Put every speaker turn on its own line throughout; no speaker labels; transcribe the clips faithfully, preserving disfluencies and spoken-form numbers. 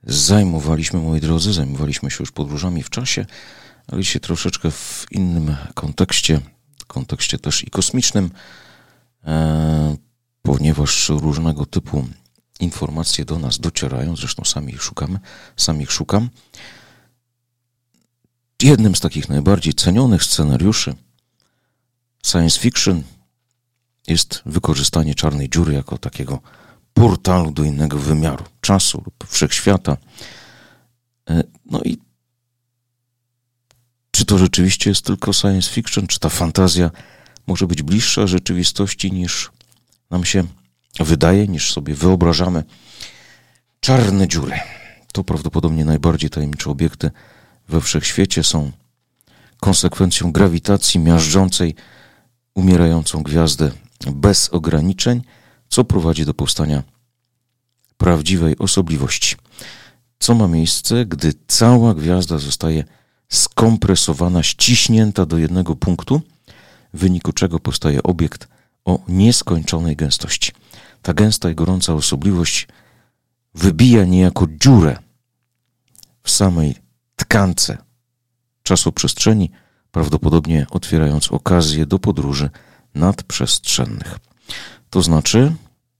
zajmowaliśmy, moi drodzy, zajmowaliśmy się już podróżami w czasie, ale dzisiaj troszeczkę w innym kontekście, kontekście też i kosmicznym, e, ponieważ różnego typu informacje do nas docierają, zresztą sami ich szukamy, sami ich szukam. Jednym z takich najbardziej cenionych scenariuszy science fiction jest wykorzystanie czarnej dziury jako takiego portalu do innego wymiaru, czasu lub wszechświata. No i czy to rzeczywiście jest tylko science fiction, czy ta fantazja może być bliższa rzeczywistości niż nam się wydaje, niż sobie wyobrażamy? Czarne dziury to prawdopodobnie najbardziej tajemnicze obiekty we wszechświecie, są konsekwencją grawitacji miażdżącej umierającą gwiazdę bez ograniczeń, co prowadzi do powstania prawdziwej osobliwości. Co ma miejsce, gdy cała gwiazda zostaje skompresowana, ściśnięta do jednego punktu, w wyniku czego powstaje obiekt o nieskończonej gęstości. Ta gęsta i gorąca osobliwość wybija niejako dziurę w samej tkance czasoprzestrzeni, prawdopodobnie otwierając okazję do podróży nadprzestrzennych. To znaczy,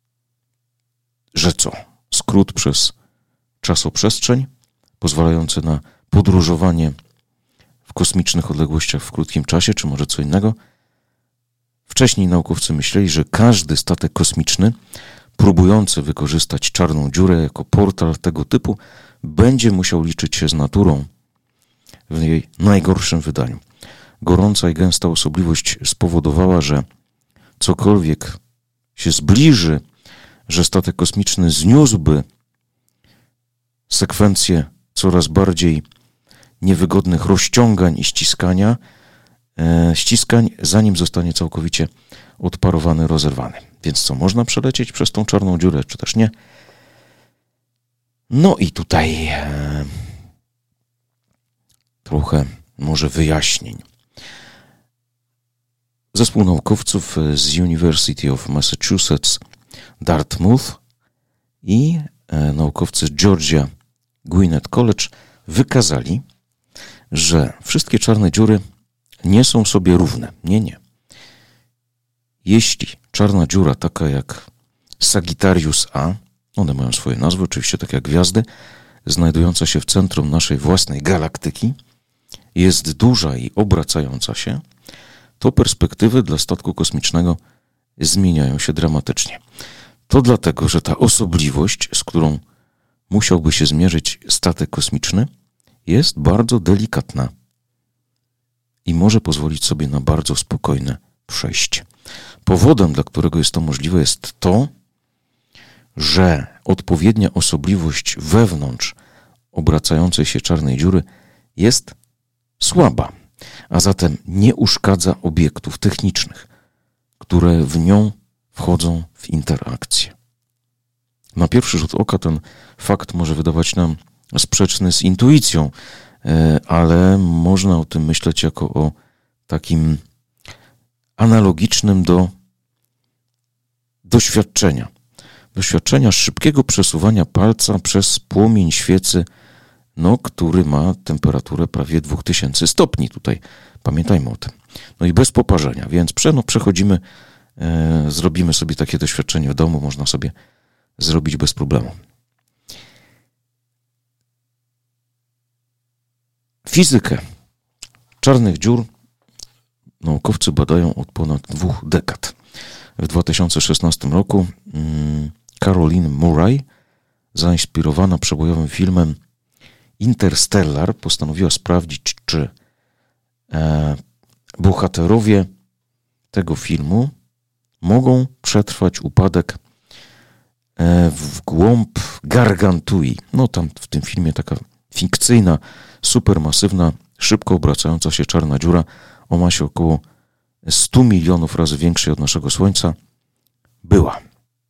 że co? Skrót przez czasoprzestrzeń, pozwalający na podróżowanie w kosmicznych odległościach w krótkim czasie, czy może co innego? Wcześniej naukowcy myśleli, że każdy statek kosmiczny próbujący wykorzystać czarną dziurę jako portal tego typu będzie musiał liczyć się z naturą w jej najgorszym wydaniu. Gorąca i gęsta osobliwość spowodowała, że cokolwiek się zbliży, że statek kosmiczny zniósłby sekwencję coraz bardziej niewygodnych rozciągań i ściskania, e, ściskań, zanim zostanie całkowicie odparowany, rozerwany. Więc co, można przelecieć przez tą czarną dziurę, czy też nie? No i tutaj e, trochę może wyjaśnień. Zespół naukowców z University of Massachusetts Dartmouth i e, naukowcy z Georgia Gwinnett College wykazali, że wszystkie czarne dziury nie są sobie równe. Nie, nie. Jeśli czarna dziura, taka jak Sagittarius A, one mają swoje nazwy, oczywiście tak jak gwiazdy, znajdująca się w centrum naszej własnej galaktyki, jest duża i obracająca się, to perspektywy dla statku kosmicznego zmieniają się dramatycznie. To dlatego, że ta osobliwość, z którą musiałby się zmierzyć statek kosmiczny, jest bardzo delikatna i może pozwolić sobie na bardzo spokojne przejście. Powodem, dla którego jest to możliwe, jest to, że odpowiednia osobliwość wewnątrz obracającej się czarnej dziury jest słaba, a zatem nie uszkadza obiektów technicznych, które w nią wchodzą w interakcję. Na pierwszy rzut oka ten fakt może wydawać nam sprzeczny z intuicją, ale można o tym myśleć jako o takim analogicznym do doświadczenia. Doświadczenia szybkiego przesuwania palca przez płomień świecy, no, który ma temperaturę prawie dwa tysiące stopni. Tutaj pamiętajmy o tym. No i bez poparzenia, więc prze, no, przechodzimy, e, zrobimy sobie takie doświadczenie w domu, można sobie zrobić bez problemu. Fizykę czarnych dziur naukowcy badają od ponad dwóch dekad. W dwa tysiące szesnastym roku mm, Caroline Murray, zainspirowana przebojowym filmem Interstellar, postanowiła sprawdzić, czy e, bohaterowie tego filmu mogą przetrwać upadek e, w głąb Gargantui. No tam w tym filmie taka fikcyjna, supermasywna, szybko obracająca się czarna dziura o masie około stu milionów razy większej od naszego Słońca była.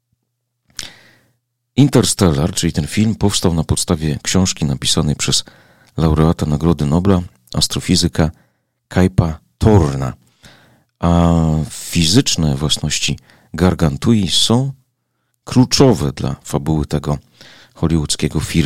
Interstellar, czyli ten film, powstał na podstawie książki napisanej przez laureata Nagrody Nobla, astrofizyka Kaipa Thorna, a fizyczne własności Gargantui są kluczowe dla fabuły tego hollywoodzkiego